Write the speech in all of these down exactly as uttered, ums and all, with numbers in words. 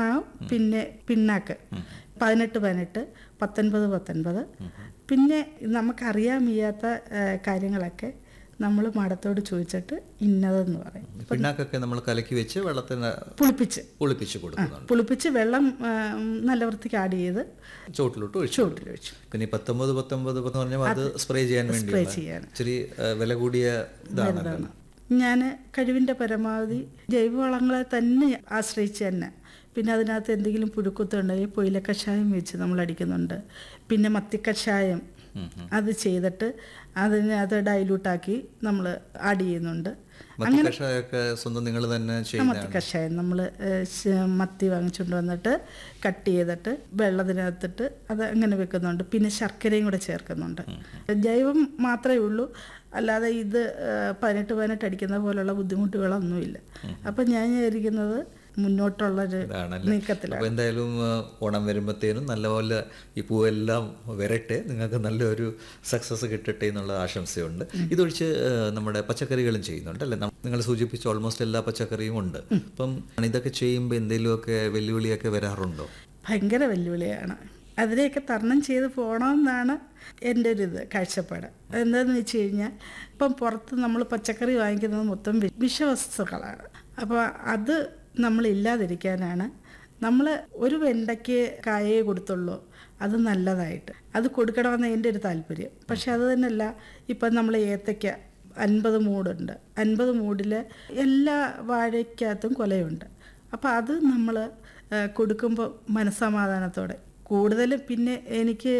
ചാണകം, പിന്നെ പിണ്ണാക്ക് പതിനെട്ട് പതിനെട്ട് പത്തൊൻപത് പത്തൊൻപത്. പിന്നെ നമുക്കറിയാൻ വയ്യാത്ത കാര്യങ്ങളൊക്കെ നമ്മൾ മാഡത്തോട് ചോദിച്ചിട്ട് ഇന്നതെന്ന് പറയും. പിണ്ണാക്കൊക്കെ നമ്മൾ കലക്കി വെച്ച് വെള്ളത്തിന് പുളിപ്പിച്ച് പുളിപ്പിച്ച് കൊടുക്കുന്നുണ്ട്. പുളിപ്പിച്ച് വെള്ളം നല്ല വൃത്തിക്ക് ആഡ് ചെയ്ത് ചോട്ടിലോട്ട് ഒഴിച്ചു ചോട്ടിൽ ഒഴിച്ചു. പിന്നെ പത്തൊമ്പത് പത്തൊമ്പത് എന്ന് പറഞ്ഞാൽ അത് സ്പ്രേ ചെയ്യാൻ വേണ്ടി ഇച്ചിരി വില കൂടിയ ഇതാണ്. ഞാൻ കഴിവിൻ്റെ പരമാവധി ജൈവവളങ്ങളെ തന്നെ ആശ്രയിച്ച് തന്നെ. പിന്നെ അതിനകത്ത് എന്തെങ്കിലും പുഴുക്കുത്തുണ്ടെങ്കിൽ പൊയില കഷായം വെച്ച് നമ്മൾ അടിക്കുന്നുണ്ട്. പിന്നെ മത്തിക്കഷായം അത് ചെയ്തിട്ട് അതിനകത്ത് ഡൈലൂട്ടാക്കി നമ്മൾ ആഡ് ചെയ്യുന്നുണ്ട്. അങ്ങനെ സ്വന്തം നിങ്ങൾ തന്നെ മത്തി കഷായം നമ്മൾ മത്തി വാങ്ങിച്ചുകൊണ്ട് വന്നിട്ട് കട്ട് ചെയ്തിട്ട് വെള്ളത്തിനകത്തിട്ട് അത് അങ്ങനെ വെക്കുന്നുണ്ട്. പിന്നെ ശർക്കരയും കൂടെ ചേർക്കുന്നുണ്ട്. ജൈവം മാത്രമേ ഉള്ളൂ, അല്ലാതെ ഇത് പതിനെട്ട് പതിനെട്ട് അടിക്കുന്ന പോലുള്ള ബുദ്ധിമുട്ടുകളൊന്നുമില്ല. അപ്പം ഞാൻ വിചാരിക്കുന്നത് മുന്നോട്ടുള്ളൊരു നീക്കത്തിലാണ്. അപ്പോൾ എന്തായാലും ഓണം വരുമ്പോഴത്തേനും നല്ലപോലെ ഈ പൂവെല്ലാം വരട്ടെ, നിങ്ങൾക്ക് നല്ലൊരു സക്സസ് കിട്ടട്ടെ എന്നുള്ള ആശംസയുണ്ട്. ഇതൊഴിച്ച് നമ്മുടെ പച്ചക്കറികളും ചെയ്യുന്നുണ്ട് അല്ലേ? നിങ്ങൾ സൂചിപ്പിച്ച ഓൾമോസ്റ്റ് എല്ലാ പച്ചക്കറിയും ഉണ്ട്. അപ്പം ഇതൊക്കെ ചെയ്യുമ്പോൾ എന്തെങ്കിലുമൊക്കെ വെല്ലുവിളിയൊക്കെ വരാറുണ്ടോ? ഭയങ്കര വെല്ലുവിളിയാണ്. അതിനെയൊക്കെ തരണം ചെയ്ത് പോകണമെന്നാണ് എൻ്റെ ഒരു ഇത് കാഴ്ചപ്പാട്. എന്താണെന്ന് വെച്ച് കഴിഞ്ഞാൽ ഇപ്പം പുറത്ത് നമ്മൾ പച്ചക്കറി വാങ്ങിക്കുന്നത് മൊത്തം വിഷവസ്തുക്കളാണ്. അപ്പോൾ അത് നമ്മളില്ലാതിരിക്കാനാണ് നമ്മൾ ഒരു വെണ്ടയ്ക്ക് കായേ കൊടുത്തുള്ളൂ, അത് നല്ലതായിട്ട് അത് കൊടുക്കണമെന്ന് എൻ്റെ ഒരു താല്പര്യം. പക്ഷെ അത് തന്നെയല്ല, ഇപ്പം നമ്മൾ ഏത്തയ്ക്ക അൻപത് മൂടുണ്ട്. അൻപത് മൂടിൽ എല്ലാ വാഴയ്ക്കകത്തും കൊലയുണ്ട്. അപ്പോൾ അത് നമ്മൾ കൊടുക്കുമ്പോൾ മനസ്സമാധാനത്തോടെ കൂടുതലും. പിന്നെ എനിക്ക്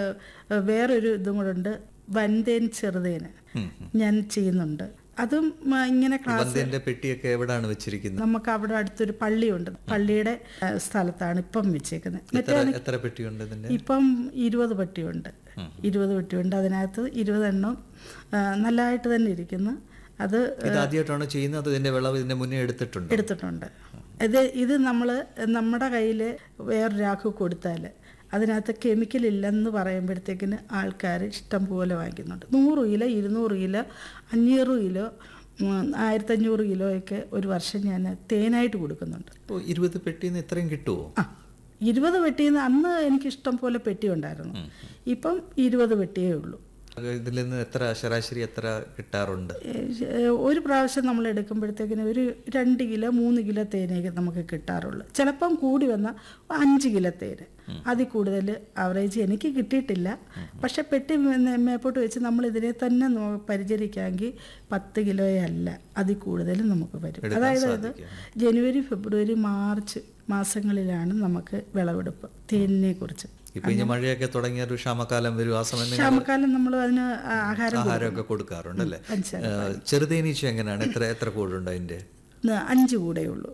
വേറൊരു ഇതും കൂടെ ഉണ്ട്, വൻതേൻ ചെറുതേന് ഞാൻ ചെയ്യുന്നുണ്ട്. അതും ഇങ്ങനെ ക്ലാസ് പെട്ടിയൊക്കെ എവിടെയാണ് വെച്ചിരിക്കുന്നത്? നമുക്ക് അവിടെ അടുത്തൊരു പള്ളിയുണ്ട്, പള്ളിയുടെ സ്ഥലത്താണ് ഇപ്പം വെച്ചേക്കുന്നത്. എത്ര പെട്ടിയുണ്ട്? ഇപ്പം ഇരുപത് പെട്ടിയുണ്ട്. ഇരുപത് പെട്ടിയുണ്ട്. അതിനകത്ത് ഇരുപതെണ്ണം നല്ലതായിട്ട് തന്നെ ഇരിക്കുന്നു. അത് ആദ്യമായിട്ടാണ് ചെയ്യുന്നത്? ഇതിന്റെ വിളവ് ഇതിന്റെ മുന്നേ എടുത്തിട്ടുണ്ട് എടുത്തിട്ടുണ്ട് ഇത് ഇത് നമ്മൾ നമ്മുടെ കയ്യിൽ വേറൊരാൾക്ക് കൊടുത്താൽ അതിനകത്ത് കെമിക്കൽ ഇല്ലെന്ന് പറയുമ്പോഴത്തേക്കിന് ആൾക്കാർ ഇഷ്ടം പോലെ വാങ്ങിക്കുന്നുണ്ട്. നൂറ് കിലോ ഇരുന്നൂറ് കിലോ അഞ്ഞൂറ് കിലോ ആയിരത്തഞ്ഞൂറ് കിലോ ഒക്കെ ഒരു വർഷം ഞാൻ തേനായിട്ട് കൊടുക്കുന്നുണ്ട്. ഇരുപത് പെട്ടിന്ന് ഇത്രയും കിട്ടുമോ? ആ, ഇരുപത് പെട്ടിന്ന് അന്ന് എനിക്ക് ഇഷ്ടം പോലെ പെട്ടി ഉണ്ടായിരുന്നു. ഇപ്പം ഇരുപത് പെട്ടിയേ ഉള്ളൂ. ഇതിൽ നിന്ന് എത്ര ശരാശരി എത്ര കിട്ടാറുണ്ട്? ഒരു പ്രാവശ്യം നമ്മൾ എടുക്കുമ്പോഴത്തേക്കിന് ഒരു രണ്ട് കിലോ മൂന്ന് കിലോ തേനൊക്കെ നമുക്ക് കിട്ടാറുള്ളൂ. ചിലപ്പം കൂടി വന്നാൽ അഞ്ച് കിലോ തേന്, അതിൽ കൂടുതൽ ആവറേജ് എനിക്ക് കിട്ടിയിട്ടില്ല. പക്ഷെ പെട്ടി മേപ്പോട്ട് വെച്ച് നമ്മൾ ഇതിനെ തന്നെ പരിചരിക്കാമെങ്കിൽ പത്ത് കിലോയല്ല, അതിൽ കൂടുതലും നമുക്ക് വരും. അതായത് ജനുവരി ഫെബ്രുവരി മാർച്ച് മാസങ്ങളിലാണ് നമുക്ക് വിളവെടുപ്പ് തേനിനെ കുറിച്ച്. ഇപ്പൊ ഇനി മഴയൊക്കെ തുടങ്ങിയ ഒരു ക്ഷാമകാലം വരും. ആ സമയം ക്ഷാമകാലം നമ്മൾ അതിന് ആഹാരം ആഹാരമൊക്കെ കൊടുക്കാറുണ്ടല്ലേ? ചെറുതേനീച്ച എങ്ങനെയാണ്? എത്ര എത്ര കൂടുണ്ട് അതിന്റെ? അഞ്ച് കൂടെ ഉള്ളൂ.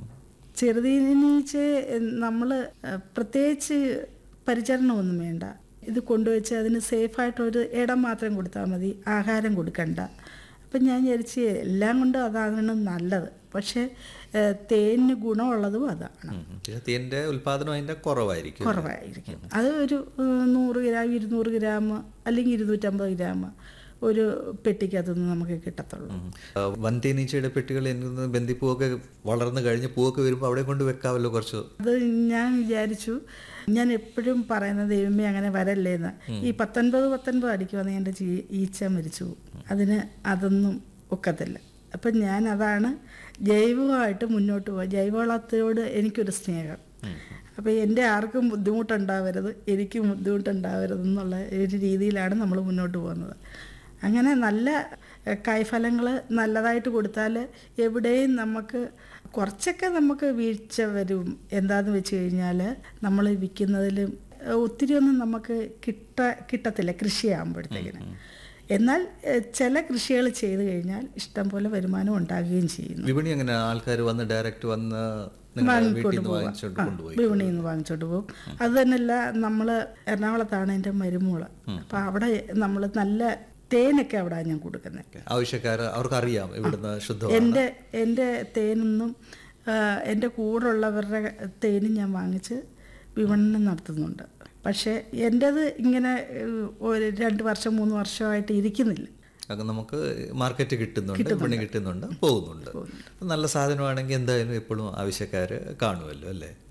ചെറുതേനീച്ച നമ്മൾ പ്രത്യേകിച്ച് പരിചരണമൊന്നും വേണ്ട. ഇത് കൊണ്ടുവച്ച് അതിന് സേഫായിട്ടൊരു ഇടം മാത്രം കൊടുത്താൽ മതി, ആഹാരം കൊടുക്കണ്ട. അപ്പം ഞാൻ വിചാരിച്ച് എല്ലാം കൊണ്ടും അതാണ് നല്ലത്. പക്ഷേ തേനിന് ഗുണമുള്ളതും അതാണ്. തേനിൻ്റെ ഉൽപ്പാദനം അതിൻ്റെ കുറവായിരിക്കും കുറവായിരിക്കും അത് ഒരു നൂറ് ഗ്രാം ഇരുന്നൂറ് ഗ്രാം അല്ലെങ്കിൽ ഇരുന്നൂറ്റമ്പത് ഗ്രാം ഒരു പെട്ടിക്കകത്തുനിന്ന് നമുക്ക് കിട്ടത്തുള്ളൂ. വൻതേനീച്ചയുടെ പെട്ടികൾ ബന്ദിപ്പൂവൊക്കെ വളർന്നു കഴിഞ്ഞ് പൂവൊക്കെ വരുമ്പോൾ അവിടെ കൊണ്ട് വെക്കാമല്ലോ കുറച്ച്. അത് ഞാൻ വിചാരിച്ചു, ഞാൻ എപ്പോഴും പറയുന്ന ദൈവമേ അങ്ങനെ വരല്ലേന്ന്. ഈ പത്തൊൻപത് പത്തൊൻപത് അടിക്കുവാന്ന് എൻ്റെ ഈച്ച മരിച്ചു പോകും. അതിന് അതൊന്നും ഒക്കത്തില്ല. അപ്പം ഞാൻ അതാണ് ജൈവമായിട്ട് മുന്നോട്ട് പോകുക. ജൈവവളത്തോട് എനിക്കൊരു സ്നേഹം. അപ്പോൾ എൻ്റെ ആർക്കും ബുദ്ധിമുട്ടുണ്ടാവരുത്, എനിക്കും ബുദ്ധിമുട്ടുണ്ടാവരുത് എന്നുള്ള ഒരു രീതിയിലാണ് നമ്മൾ മുന്നോട്ട് പോകുന്നത്. അങ്ങനെ നല്ല കായ്ഫലങ്ങൾ നല്ലതായിട്ട് കൊടുത്താൽ എവിടെയും നമുക്ക് കുറച്ചൊക്കെ നമുക്ക് വീഴ്ച വരും. എന്താണെന്ന് വെച്ച് കഴിഞ്ഞാൽ നമ്മൾ വിൽക്കുന്നതിലും ഒത്തിരിയൊന്നും നമുക്ക് കിട്ട കിട്ടത്തില്ല കൃഷിയാകുമ്പോഴത്തേക്കിന്. എന്നാൽ ചില കൃഷികൾ ചെയ്തു കഴിഞ്ഞാൽ ഇഷ്ടം പോലെ വരുമാനം ഉണ്ടാകുകയും ചെയ്യുന്നു. വിപണി അങ്ങനെ ആൾക്കാർ വന്ന് ഡയറക്റ്റ് വന്ന് വാങ്ങിക്കൊണ്ട് പോകാം, വിപണിയിൽ നിന്ന് വാങ്ങിച്ചോണ്ട് പോകും. അത് തന്നെയല്ല, നമ്മൾ എറണാകുളത്താണ് എൻ്റെ മരുമോള്. അപ്പം അവിടെ നമ്മൾ നല്ല തേനൊക്കെ അവിടെ ഞാൻ കൊടുക്കുന്നത്. ആവശ്യക്കാർ അവർക്കറിയാം ഇവിടുന്ന് ശുദ്ധ എൻ്റെ എൻ്റെ തേനൊന്നും എൻ്റെ കൂടെയുള്ളവരുടെ തേനും ഞാൻ വാങ്ങിച്ച് വിപണനം നടത്തുന്നുണ്ട്. പക്ഷേ എൻ്റേത് ഇങ്ങനെ ഒരു രണ്ട് വർഷം മൂന്ന് വർഷമായിട്ട് ഇരിക്കുന്നില്ല. അത് നമുക്ക് മാർക്കറ്റ് കിട്ടുന്നുണ്ട്, വിപണി കിട്ടുന്നുണ്ട്, പോകുന്നുണ്ട്. നല്ല സാധനമാണെങ്കിൽ എന്തായാലും എപ്പോഴും ആവശ്യക്കാർ കാണുമല്ലോ അല്ലേ?